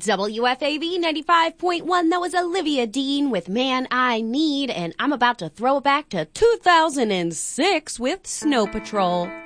WFAB 95.1, that was Olivia Dean with Man I Need, and I'm about to throw it back to 2006 with Snow Patrol.